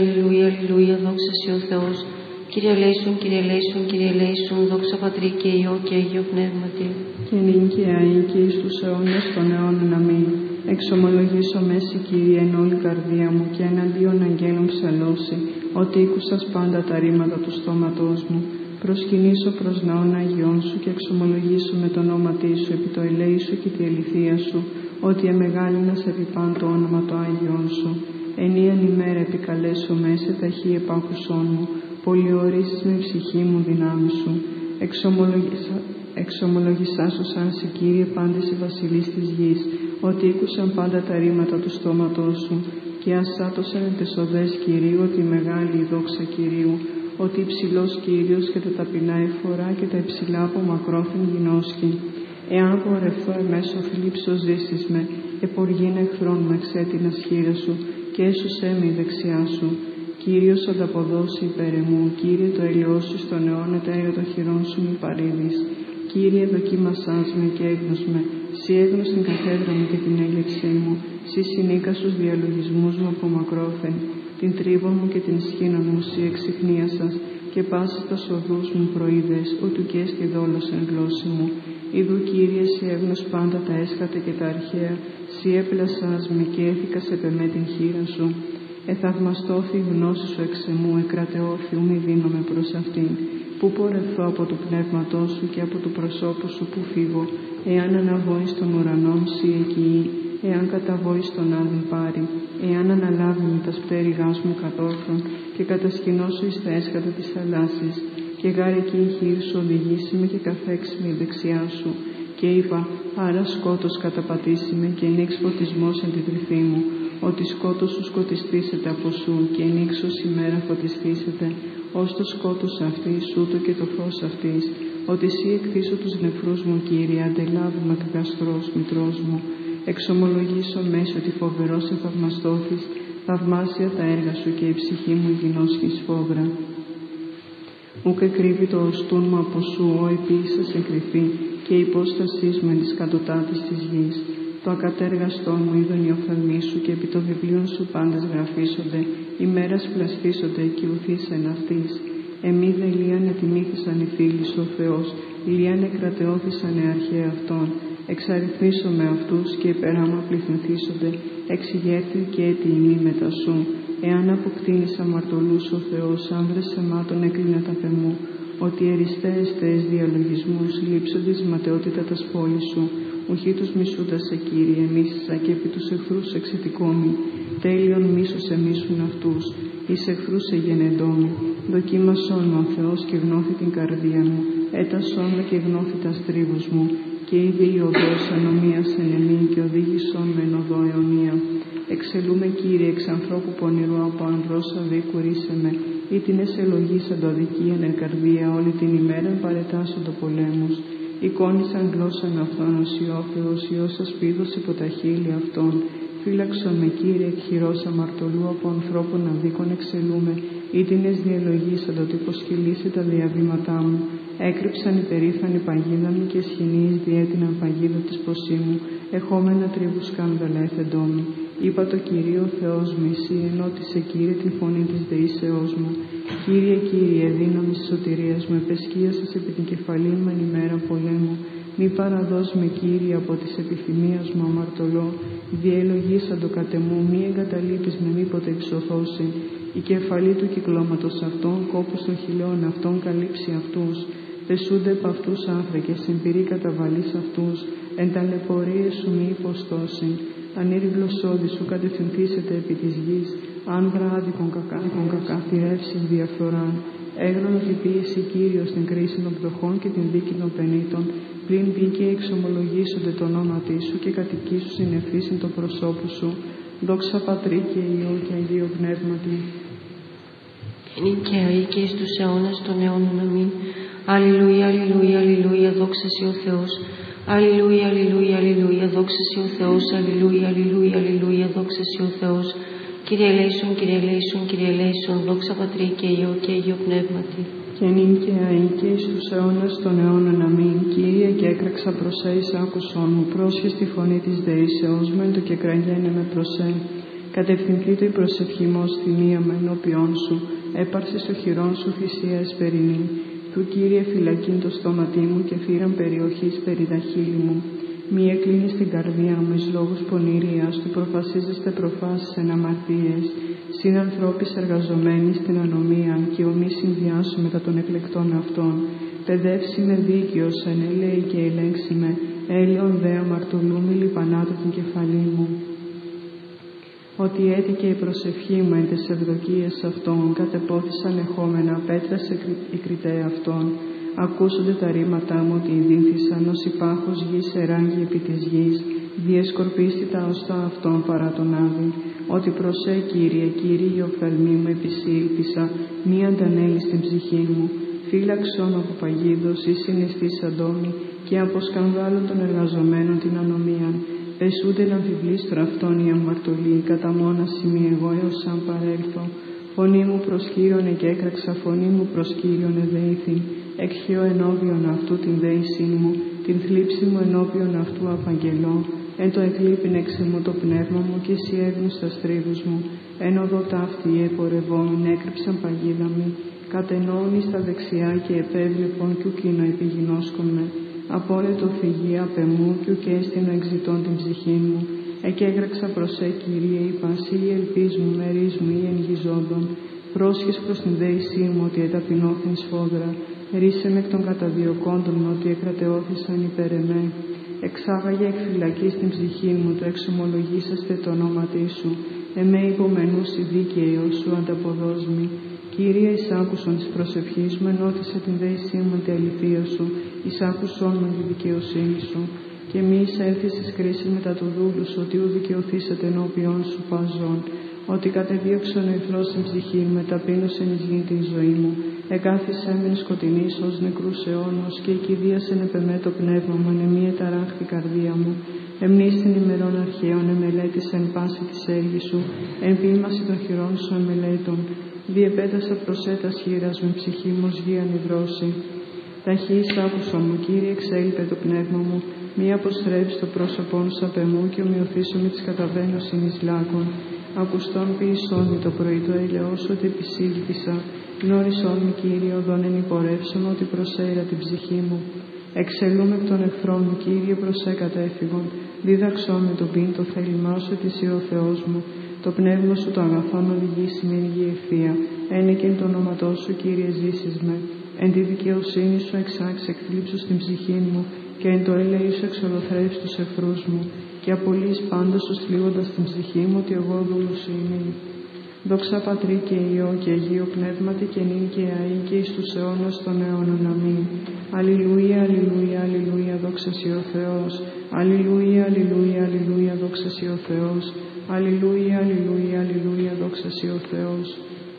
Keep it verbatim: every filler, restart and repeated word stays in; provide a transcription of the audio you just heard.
Αλληλούια, αλληλούια, δόξα Συ ο Θεός. Κύριε ελέησον, Κύριε ελέησον, Κύριε ελέησον, δόξα Πατρί και Υιό και Αγίο Πνεύματι. Και νυν και αεί και εις τους αιώνας των αιώνων. Αμήν. Εξομολογήσω μέση, Κύριε, εν όλη καρδία μου και εναντίον αγγέλων ψαλώσει, ότι ήκουσας πάντα τα ρήματα του στόματός μου. Προσκυνήσω προς ναών Αγιών σου και εξομολογήσω με το όνόματί σου επί το ελέη σου και τη αληθεία σου, ότι εμεγάλυνας επί παν το όνομα το Άγιον σου. Ενίαν ημέρα επικαλέσω μέσα ταχύ επάκουσόν μου, πολυορίσεις με ψυχή μου δυνάμει σου. Εξομολογήσα, εξομολογησά σου σαν σε, Κύριε, πάντες οι βασιλείς της γης, ότι ήκουσαν πάντα τα ρήματα του στόματός σου και ασάτωσαν εν τες οδές Κυρίου, ότι μεγάλη η δόξα Κυρίου, ότι υψηλός Κύριος και τα ταπεινά εφορά και τα υψηλά από μακρόθεν γινώσκει. Εάν πορευθώ εμέσω θλίψος ζήσεις με, εποργήν εχθρών με εξέτεινας χείρα σου και έσουσέ με η δεξιά σου. Κύριος ανταποδώσει υπέρ εμού, Κύριε το έλεος σου στον αιώνα τα έργα των χειρών σου μη παρήδεις. Κύριε δοκίμασάς με και έγνος με, Συ έγνος την καθέδρα μου και την έλεξή μου, Συ συνήκα στους διαλογισμούς μου από μακρόθεν, την τρίβα μου και την σχήνα μου Συ εξυχνίασας και πάσας τα οδούς μου προείδες, ούτου και έστι δόλος εν γλώσση μου. Ιδού, Κύριε, Συ έγνος πάντα τα έσχατα και τα αρχαία, Συ έπλασας με και έθηκας επ' εμέ την χείρα σου. Εθαυμαστώθη η γνώση σου εξ εμού, εκρατεώθη ου μη δίνομαι προς αυτήν. Πού πορευθώ από του πνεύματός σου και από του προσώπου σου που φύγω, εάν αναβώ εις των ουρανών Συ εκεί, εάν καταβώ εις τον άδειν πάρει, εάν αναλάβει με τα πτέρυγάς μου κατόρθων και κατασκηνώσω εις τα έσχατα της θαλάσσης, και γάρ εκεί η χείρ σου οδηγήσει με και καθέξει με η δεξιά σου. Και είπα, άρα σκότος καταπατήσει με και νίξ φωτισμός εν τη τρυφή μου, ότι σκότος σου σκοτιστήσετε από σου και νίξος ημέρα φωτιστήσετε, ως το σκότος αυτής ούτω και το φως αυτής, ότι Συ εκθήσω τους νεφρούς μου, Κύριε, αντελάβουμε εκ γαστρός μητρός μου. Εξομολογήσω μέσω ότι φοβερός εθαυμαστώθης, θαυμάσια τα έργα σου και η ψυχή μου γινώσκεις φόβρα. Ουκ εκρύβει το οστούν μου από σου, ο επίσης εκρυφή, και η υπόστασής μου εν της κατωτάτης της γης. Το ακατέργαστό μου είδον οι οφθαλμοί σου και επί το βιβλίον σου πάντες γραφήσονται, ημέρας πλαστήσονται και ουθήσεν αυτής. Εμεί δε λίαν ετιμήθησαν οι φίλοι σου ο Θεός, λίαν εκρατεώθησαν οι αρχαίοι αυτών. Εξαριθμίσω με αυτούς και υπεράμα πληθυνθήσονται, εξηγέρθη και έτη ημί μετά σου. Εάν αποκτήνεις αμαρτωλούς ο Θεός, άνδρες σεμάτων έκλεινε τα πεμού, ότι ερισταίες τες διαλογισμούς, λείψοντες ματαιότητα τας πόλης σου, ουχή τους μισούντας σε, Κύριε, μίσησα και επί τους εχθρούς εξετικόμη. Τέλειον μίσος εμίσουν αυτούς, εις εχθρούς εγενεντόμη. Δοκίμασόν με ο Θεός και γνώθη την καρδία μου, έτασόν με και γνώθη τα στρίβους μου, και είδε η οδός ανομίας εν εμήν και οδήγησόν με εν οδό αιωνία. Εξελούμε, Κύριε, εξ ανθρώπου πονηρού από ανδρός αδίκου ρίσε με, ή την εσελογήσαν το αδικίαν εν καρδία όλη την ημέρα παρετάσσον το πολέμους. Εικόνισαν γλώσσαν αυτών ως Ιώφεος, Υιός ασπίδος υπό τα χείλη αυτών. Φύλαξον με, Κύριε, εκ χειρός αμαρτωλού από ανθρώπων αδίκων εξελούμε, ή την εσδιαλογήσαν το τύπος χειλήσει τα διαβήματά μου. Έκρυψαν οι περήφανοι παγίδα μου και σχοινείς διέτειναν παγίδα της ποσίμου, εχόμενα τρίβου σκάνδαλα εφεντόμη. Είπα το Κυρίο Θεός μου, εσύ ενώτισε, Κύριε, την φωνή της δεήσεώς μου. Κύριε, Κύριε, δύναμη της σωτηρίας μου, επεσκίασας επί την κεφαλή μου εν ημέρα πολέμου. Μη παραδώσ' με, Κύριε, από της επιθυμίας μου αμαρτωλό, διελογήσαν το κατεμού, μη εγκαταλείπεις με μήποτε εξωθώσει. Η κεφαλή του κυκλώματος αυτών, κόπους των χιλιών αυτών, καλύψει αυτούς. Πεσούνται επ' αυτούς άνθρακες, εμπειρή καταβαλής αυτούς, εν ταλαιπωρίες σου μη υποστώσει. Αν ήρη γλωσσόδη σου κατευθυνθήσετε επί της γης, αν βράδικον κακάδικον κακαθυρεύσεις διαφθοράν. Έγνων λυπίεση, Κύριος, την κρίση των πτωχών και την δίκη των πενήτων, πλην δίκαιοι εξομολογήσονται το όνόματί σου και κατοικήσου συνεφίσιν το προσώπου σου. Δόξα Πατρί και Υιό και Αγίο Πνεύματι. Είναι και αεί και εις τους αιώνας των αιώνων. Αμήν. Αλληλούια, αλληλούια, αλληλούια, δόξα Συ ο Θεός. Αλληλούια, αλληλούια, αλληλούια, δόξα Συ ο Θεός. Αλληλούια, αλληλούια, αλληλούια, δόξα Συ ο Θεός. Κύριε ελέησον, Κύριε ελέησον, Κύριε ελέησον, δόξα Πατρί και Υιό και Αγίο Πνεύματι. Και νυν και αεί και εις τους αιώνας των αιώνων. Αμήν. Κύριε, και έκραξα προς σε εις άκουσόν μου, πρόσχες τη φωνή της δεήσεώς μου, εν το και κραγένε με προς σε. Κατευθυνθήτω η προσευχή μου ως θυμία με ενώπιόν σου, έπαρσης το χειρόν σου θυσία εσπερινή. Του Κύριε φυλακήν το στόματί μου και φύραν περιοχής περί τα χείλη μου. Μη εκλίνεις την καρδιά μου εις λόγους πονηρίας του, προφασίζεστε προφάσεις εν αμαρτίες. Συνανθρώπης εργαζομένοι στην ανομία και ομοί συνδυάσου μετά των εκλεκτών αυτών. Παιδεύσει με δίκαιος εν ελέη και ελέγξει με, έλεον δε αμαρτωλού μη λιπανάτω την κεφαλή μου. Ότι έτυχε η προσευχή μου εν τες ευδοκίες αυτών, κατεπόθησαν εχόμενα πέτρας εκριτέ αυτών. Ακούσονται τα ρήματά μου ότι ειδύνθησαν ως υπάχος γης εράγει επί της γης, διεσκορπίστη τα οστά αυτών παρά τον άδη. Ότι προσέ Κύριε, Κύριε η οφθαλμή μου επισήλθησα, μη αντανέλει στην ψυχή μου. Φύλαξον από παγίδος ή συναισθής αντόμη και από σκανδάλων των εργαζομένων την ανομίαν. Πεσούνται να αμφιβλήστρο αυτόν η αμαρτωλή, κατά μόναση μη εγώ έως αν παρέλθω. Φωνή μου προς Κύριον και έκραξα, φωνή μου προς Κύριον εδέηθην. Εκχέω ενώπιον αυτού την δέησή μου, την θλίψη μου ενώπιον αυτού απαγγελώ. Εν το εκλείπειν εξ μου το πνεύμα μου και εσύ έβγουν στα στρίδους μου. Εν οδό ταύτη επορευόμην, έκρυψαν παγίδα μου. Κατενώνει στα δεξιά και επέβλεπον κι ουκίνο επιγινώσκομαι. Απόλυτο φυγή απεμού κι ουκ έστεινο εξητών την ψυχή μου. Εκέγραξα προσέ Κύριε, είπα σύ η ελπίς μου, μερίς μου ή εγγυζόντων. Πρόσχες προς την δέησή μου ότι εταπεινώθην σφόδρα. Ρίσε με εκ των καταδιωκόντων μου ότι εκρατεώθησαν υπέρ εμέ. Εξάγαγε εκ φυλακής την ψυχή μου, το εξομολογήσαστε το ονόματί σου. Εμέ υπομενούσι δίκαιο σου ανταποδόσμη. Κύριε, εισάκουσον της προσευχής μου, ενώθησε την δέησή μου την αληθεία σου, εισάκουσον με τη δικαιοσύνη σου. Και μη εισέλθεις εις κρίσεις μετά του δούλου σου, ότι ου δικαιωθήσατε ενώπιον σου παζών. Ότι κατεδίωξον ο εχθρός στην ψυχή μου, μεταπείνωσεν εις γη την ζωή μου. Εκάθισέ μεν σκοτεινής ως νεκρούς αιώνος, και εκηδίασεν επεμέ το πνεύμα μου, ενεμή εταράχθη καρδία μου. Εμνήστην ημερών αρχαίων, εμελέτησεν πάση της έργης σου, εν ποίημαση των χειρών σου εμελέτων. Διεπέτασα προσέτας χείρας με ψυχή μου ως γη ανυδρώση. Ταχύς άκουσον μου, Κύριε, εξέλιπε το πνεύμα μου, μη αποστρέψει το πρόσωπόν σου απ' εμού και ομοιωθήσω με τις καταβαίνωσιν εις λάκων. Ακουστόν ποιησόν με το πρωί το έλεος ότι επισήλθησα. Γνώρισόν με, Κύριε, οδόν εν υπορεύσον ότι προσέρα την ψυχή μου. Εξελούμε εκ των εχθρών μου, Κύριε, προσέ κατέφυγον. Δίδαξόν με το πίν το θέλημά σου ότι εσύ ο Θεός μου. Το πνεύμα σου το αγαθόν οδηγήσει με υγιή ευθεία. Ένεκεν το όνοματό σου, Κύριε, ζήσεις με. Εν τη δικαιοσύνη σου εξάξει εκθλίψου στην ψυχή μου και εν το έλεη σου εξολοθρεύσει τους εχθρούς μου και απολύεις πάντως τους θλίβοντας την ψυχή μου ότι εγώ δούλους είμαι. Δόξα Πατρί και Υιό και Αγίο Πνεύματι και νυν και αεί και εις τους αιώνας των αιώνων. Αμήν. Αλληλούια, αλληλούια, αλληλούια, δόξα σοι ο Θεός. Αλληλούια, αλληλούια, αλληλούια, δόξα σοι ο Θεός. Αλληλούια, αλληλούια, αλληλούια, δόξα σοι ο Θεός.